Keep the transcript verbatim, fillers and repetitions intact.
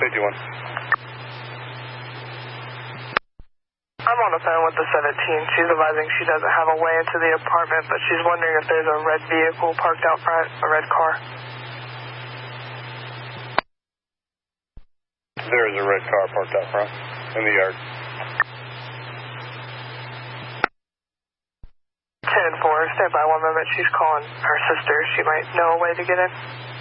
Safety one. I'm on the phone with the seventeen. She's advising she doesn't have a way into the apartment, but she's wondering if there's a red vehicle parked out front, a red car. There is a red car parked out front in the yard. ten four, stand by one moment. She's calling her sister. She might know a way to get in.